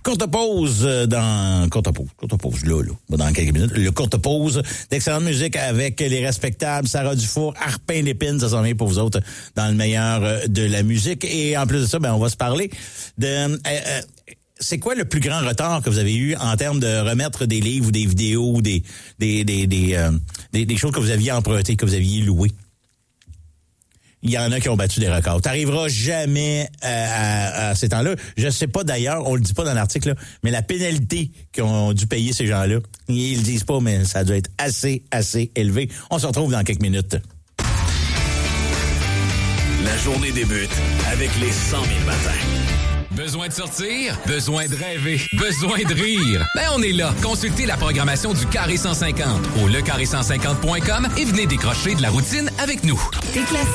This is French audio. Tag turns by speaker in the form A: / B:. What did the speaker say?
A: Courte pause dans quelques minutes. Le courte pause d'excellente musique avec les respectables Sarah Dufour, Arpin Lépine, ça s'en vient pour vous autres dans le meilleur de la musique. Et en plus de ça, on va se parler de... c'est quoi le plus grand retard que vous avez eu en termes de remettre des livres ou des vidéos ou des choses que vous aviez empruntées, que vous aviez louées? Il y en a qui ont battu des records. T'arriveras jamais à ces temps-là. Je sais pas d'ailleurs, on le dit pas dans l'article, là, mais la pénalité qu'ont dû payer ces gens-là, ils le disent pas, mais ça doit être assez élevé. On se retrouve dans quelques minutes.
B: La journée débute avec les 100 000 matins.
C: Besoin de sortir? Besoin de rêver? Besoin de rire? On est là. Consultez la programmation du Carré 150 au lecarré150.com et venez décrocher de la routine avec nous.
D: Tes classiques